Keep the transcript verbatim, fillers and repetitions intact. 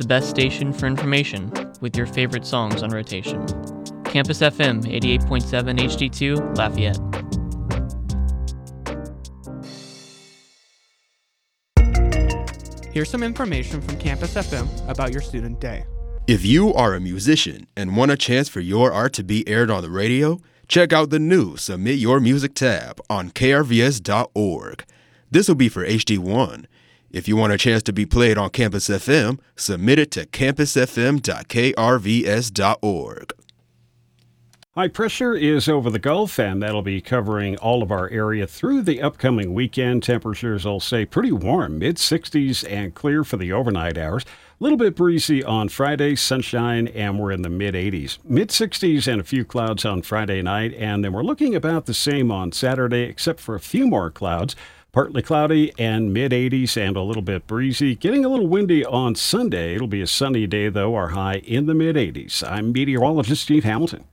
the best station for information with your favorite songs on rotation. Campus F M eighty-eight point seven H D two, Lafayette. Here's some information from Campus F M about your student day. If you are a musician and want a chance for your art to be aired on the radio, check out the new Submit Your Music tab on K R V S dot org. This will be for H D one. If you want a chance to be played on Campus F M, submit it to campus f m dot k r v s dot org. High pressure is over the Gulf, and that'll be covering all of our area through the upcoming weekend. Temperatures will stay pretty warm, mid sixties and clear for the overnight hours. A little bit breezy on Friday, sunshine, and we're in the mid eighties. mid sixties and a few clouds on Friday night, and then we're looking about the same on Saturday, except for a few more clouds. Partly cloudy and mid eighties and a little bit breezy. Getting a little windy on Sunday. It'll be a sunny day, though, our high in the mid eighties. I'm meteorologist Steve Hamilton.